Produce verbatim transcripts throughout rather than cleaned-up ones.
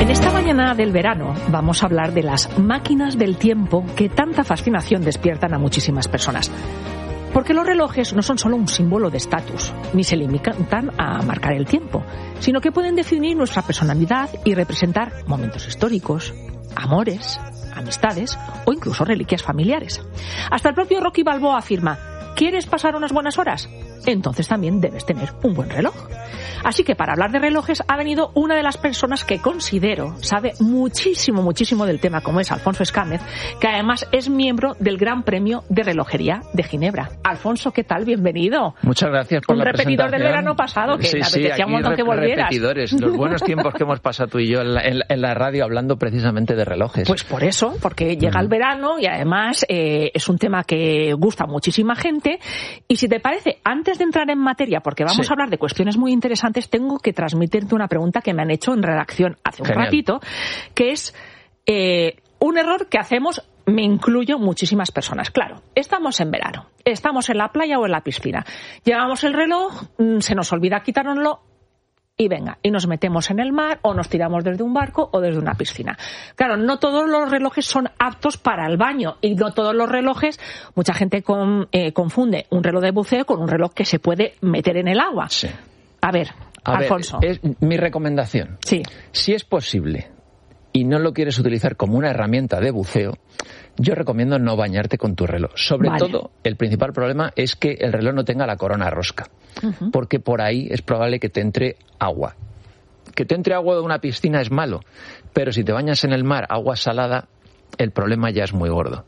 En esta mañana del verano vamos a hablar de las máquinas del tiempo que tanta fascinación despiertan a muchísimas personas. Porque los relojes no son solo un símbolo de estatus, ni se limitan a marcar el tiempo, sino que pueden definir nuestra personalidad y representar momentos históricos, amores, amistades o incluso reliquias familiares. Hasta el propio Rocky Balboa afirma: ¿quieres pasar unas buenas horas? Entonces también debes tener un buen reloj. Así que para hablar de relojes ha venido una de las personas que considero sabe muchísimo, muchísimo del tema, como es Alfonso Escámez, que además es miembro del Gran Premio de Relojería de Ginebra. Alfonso, ¿qué tal? Bienvenido. Muchas gracias por un la repetidor presentación. del verano pasado, que sí, me sí, apetecía un montón que volvieras. Repetidores, los buenos tiempos que hemos pasado tú y yo en la, en, en la radio hablando precisamente de relojes. Pues por eso, porque llega el verano y además eh, es un tema que gusta a muchísima gente. Y si te parece, antes de entrar en materia, porque vamos sí. a hablar de cuestiones muy interesantes, tengo que transmitirte una pregunta que me han hecho en redacción hace un Genial. ratito, que es eh, un error que hacemos, me incluyo, muchísimas personas. Claro, estamos en verano, estamos en la playa o en la piscina, llevamos el reloj, se nos olvida quitárnoslo y venga, y nos metemos en el mar o nos tiramos desde un barco o desde una piscina. Claro, no todos los relojes son aptos para el baño y no todos los relojes, mucha gente con, eh, confunde un reloj de buceo con un reloj que se puede meter en el agua. Sí. A ver, A Alfonso. ver, es mi recomendación. Sí. Si es posible y no lo quieres utilizar como una herramienta de buceo, yo recomiendo no bañarte con tu reloj. Sobre vale. todo, el principal problema es que el reloj no tenga la corona rosca, uh-huh. porque por ahí es probable que te entre agua. Que te entre agua de una piscina es malo, pero si te bañas en el mar, agua salada, el problema ya es muy gordo.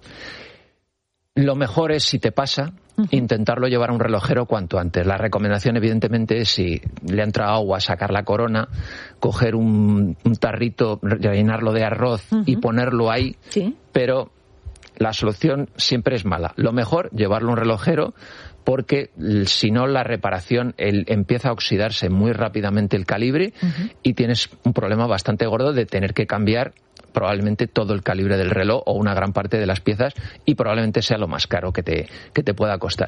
Lo mejor es, si te pasa, uh-huh. intentarlo llevar a un relojero cuanto antes. La recomendación, evidentemente, es, si le entra agua, sacar la corona, coger un, un tarrito, rellenarlo de arroz uh-huh. y ponerlo ahí, ¿Sí? pero la solución siempre es mala. Lo mejor, llevarlo a un relojero, porque si no, la reparación el, empieza a oxidarse muy rápidamente el calibre uh-huh. y tienes un problema bastante gordo de tener que cambiar probablemente todo el calibre del reloj o una gran parte de las piezas, y probablemente sea lo más caro que te, que te pueda costar.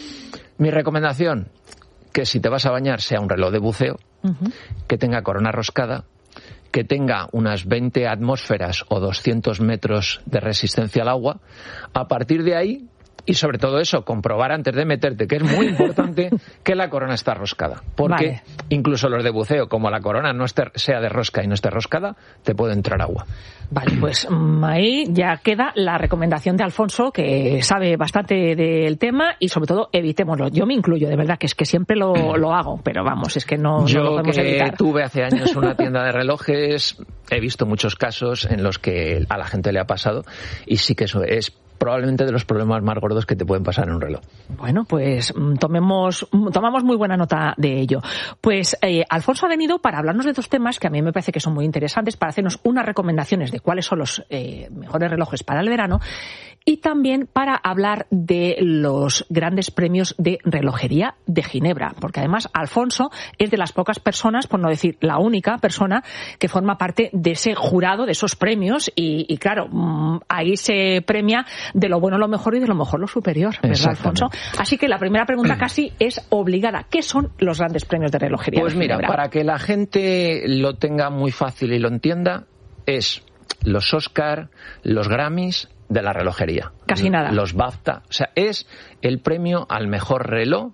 Mi recomendación, que si te vas a bañar sea un reloj de buceo, uh-huh. que tenga corona roscada, que tenga unas veinte atmósferas o doscientos metros de resistencia al agua. A partir de ahí, y sobre todo eso, comprobar antes de meterte, que es muy importante, que la corona está roscada. Porque vale. incluso los de buceo, como la corona no esté, sea de rosca y no esté roscada, te puede entrar agua. Vale, pues ahí ya queda la recomendación de Alfonso, que sabe bastante del tema, y sobre todo evitémoslo. Yo me incluyo, de verdad, que es que siempre lo, lo hago, pero vamos, es que no, Yo no lo podemos que evitar. Tuve hace años una tienda de relojes, he visto muchos casos en los que a la gente le ha pasado, y sí que eso es probablemente de los problemas más gordos que te pueden pasar en un reloj. Bueno, pues tomemos, tomamos muy buena nota de ello. Pues eh, Alfonso ha venido para hablarnos de dos temas que a mí me parece que son muy interesantes, para hacernos unas recomendaciones de cuáles son los eh, mejores relojes para el verano, y también para hablar de los grandes premios de relojería de Ginebra, porque además Alfonso es de las pocas personas, por no decir la única persona, que forma parte de ese jurado, de esos premios, y, y claro, ahí se premia de lo bueno lo mejor y de lo mejor lo superior, ¿verdad, Alfonso? Así que la primera pregunta casi es obligada. ¿Qué son los grandes premios de relojería pues de Ginebra? Pues mira, para que la gente lo tenga muy fácil y lo entienda, es los Oscar, los Grammys de la relojería. Casi nada. Los BAFTA. O sea, es el premio al mejor reloj,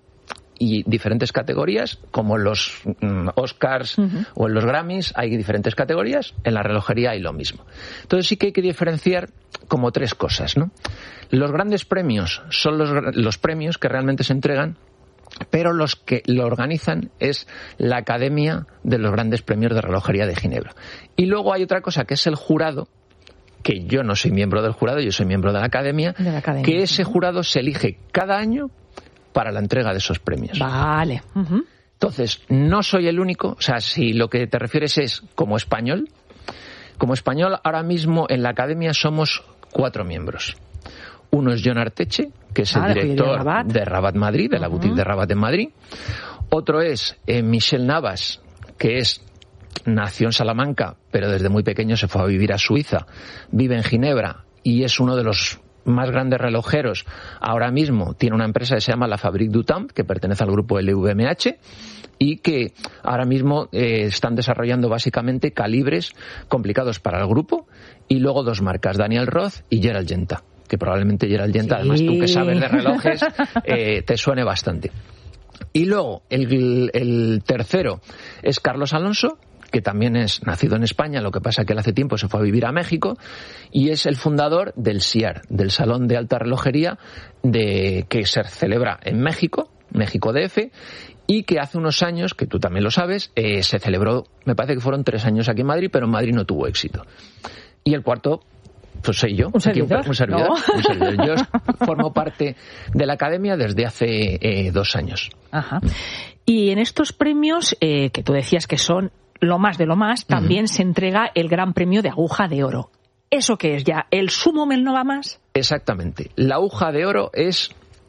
y diferentes categorías, como los mm, Oscars uh-huh. o en los Grammys hay diferentes categorías, en la relojería hay lo mismo. Entonces sí que hay que diferenciar como tres cosas, ¿no? Los grandes premios son los, los premios que realmente se entregan, pero los que lo organizan es la Academia de los Grandes Premios de Relojería de Ginebra. Y luego hay otra cosa, que es el jurado, que yo no soy miembro del jurado, yo soy miembro de la Academia, de la academia. Que ese jurado se elige cada año para la entrega de esos premios. Vale. Uh-huh. Entonces, no soy el único, o sea, si lo que te refieres es como español, como español ahora mismo en la Academia somos cuatro miembros. Uno es John Arteche, que es el ah, director de Rabat. de Rabat Madrid, de la uh-huh. boutique de Rabat en Madrid. Otro es eh, Michel Navas, que es nació en Salamanca, pero desde muy pequeño se fue a vivir a Suiza, vive en Ginebra y es uno de los más grandes relojeros. Ahora mismo tiene una empresa que se llama La Fabrique du Temps, que pertenece al grupo L V M H, y que ahora mismo eh, están desarrollando básicamente calibres complicados para el grupo, y luego dos marcas, Daniel Roth y Gerald Genta, que probablemente Gerald Genta, sí. además tú que sabes de relojes, eh, te suene bastante. Y luego el, el tercero es Carlos Alonso, que también es nacido en España, lo que pasa que él hace tiempo se fue a vivir a México, y es el fundador del S I A R, del Salón de Alta Relojería, de, que se celebra en México, México D F, y que hace unos años, que tú también lo sabes, eh, se celebró, me parece que fueron tres años aquí en Madrid, pero en Madrid no tuvo éxito. Y el cuarto, pues soy yo. ¿Un servidor? Un, un servidor, ¿No? un servidor. Yo formo parte de la academia desde hace eh, dos años. Ajá. Y en estos premios, eh, que tú decías que son lo más de lo más, también uh-huh. se entrega el Gran Premio de Aguja de Oro. ¿Eso qué es ya? ¿El sumo mel no va más? Exactamente. La Aguja de Oro es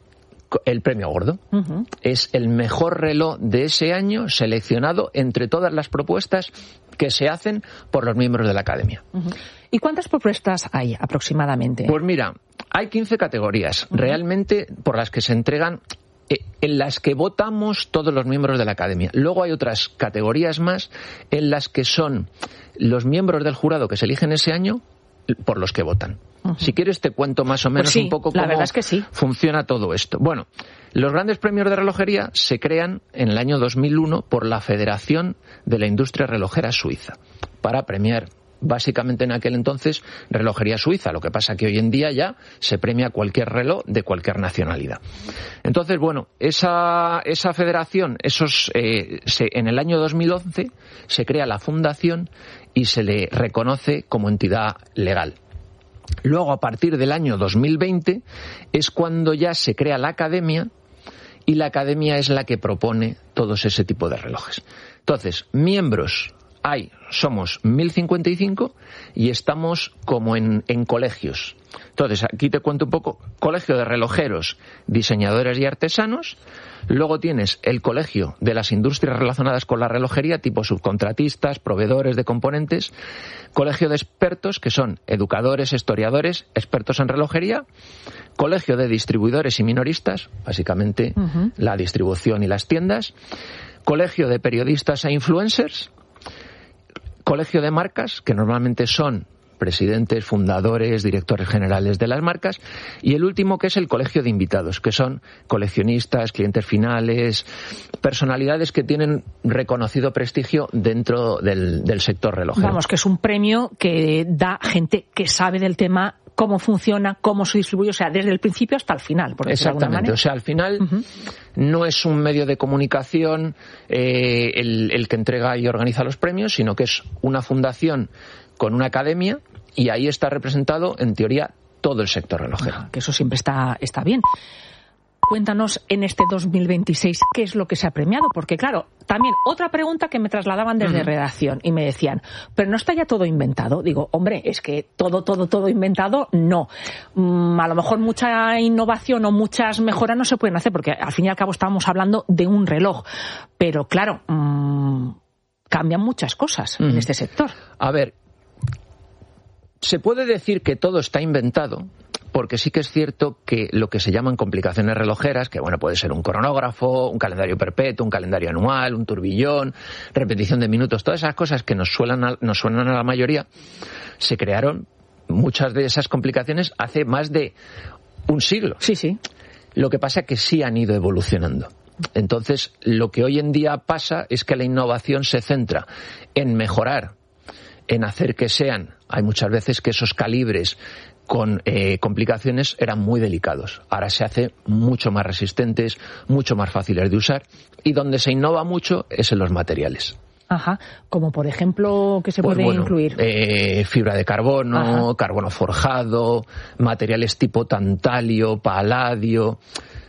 el premio gordo. Uh-huh. Es el mejor reloj de ese año seleccionado entre todas las propuestas que se hacen por los miembros de la academia. Uh-huh. ¿Y cuántas propuestas hay aproximadamente? Pues mira, hay quince categorías uh-huh. realmente por las que se entregan, en las que votamos todos los miembros de la academia. Luego hay otras categorías más en las que son los miembros del jurado que se eligen ese año por los que votan. Uh-huh. Si quieres te cuento más o menos pues sí, un poco la cómo verdad es que sí. funciona todo esto. Bueno, los grandes premios de relojería se crean en el año dos mil uno por la Federación de la Industria Relojera Suiza para premiar básicamente en aquel entonces relojería suiza. Lo que pasa que hoy en día ya se premia cualquier reloj de cualquier nacionalidad. Entonces, bueno, esa, esa federación, esos, eh, se, en el año dos mil once se crea la fundación y se le reconoce como entidad legal. Luego, a partir del año dos mil veinte, es cuando ya se crea la academia, y la academia es la que propone todos ese tipo de relojes. Entonces, miembros hay, somos mil cincuenta y cinco y estamos como en, en colegios. Entonces, aquí te cuento un poco. Colegio de relojeros, diseñadores y artesanos. Luego tienes el colegio de las industrias relacionadas con la relojería, tipo subcontratistas, proveedores de componentes. Colegio de expertos, que son educadores, historiadores, expertos en relojería. Colegio de distribuidores y minoristas, básicamente uh-huh. la distribución y las tiendas. Colegio de periodistas e influencers. Colegio de marcas, que normalmente son presidentes, fundadores, directores generales de las marcas, y el último, que es el colegio de invitados, que son coleccionistas, clientes finales, personalidades que tienen reconocido prestigio dentro del, del sector relojero. Vamos, que es un premio que da gente que sabe del tema, cómo funciona, cómo se distribuye, o sea, desde el principio hasta el final. Por Exactamente, o sea, al final uh-huh. no es un medio de comunicación eh, el, el que entrega y organiza los premios, sino que es una fundación con una academia, y ahí está representado, en teoría, todo el sector relojero. Ah, que eso siempre está, está bien. Cuéntanos en este dos mil veintiséis qué es lo que se ha premiado, porque claro, también otra pregunta que me trasladaban desde uh-huh. redacción y me decían, pero no está ya todo inventado. Digo, hombre, es que todo, todo, todo inventado, no. Mm, a lo mejor mucha innovación o muchas mejoras no se pueden hacer, porque al fin y al cabo estábamos hablando de un reloj, pero claro, mmm, cambian muchas cosas uh-huh. en este sector. A ver, se puede decir que todo está inventado, porque sí que es cierto que lo que se llaman complicaciones relojeras, que bueno, puede ser un cronógrafo, un calendario perpetuo, un calendario anual, un turbillón, repetición de minutos, todas esas cosas que nos suenan a, nos suenan a la mayoría, se crearon muchas de esas complicaciones hace más de un siglo. Sí, sí. Lo que pasa es que sí han ido evolucionando. Entonces, lo que hoy en día pasa es que la innovación se centra en mejorar, en hacer que sean, hay muchas veces que esos calibres con eh, complicaciones eran muy delicados. Ahora se hace mucho más resistentes, mucho más fáciles de usar, y donde se innova mucho es en los materiales. Ajá, como por ejemplo, ¿qué se pues puede bueno, incluir? Eh, fibra de carbono, Ajá. carbono forjado, materiales tipo tantalio, paladio.